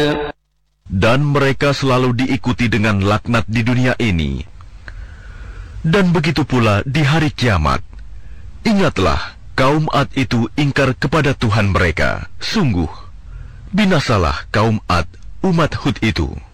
Dan mereka selalu diikuti dengan laknat di dunia ini. Dan begitu pula di hari kiamat. Ingatlah, kaum Ad itu ingkar kepada Tuhan mereka. Sungguh, binasalah kaum Ad, umat Hud itu.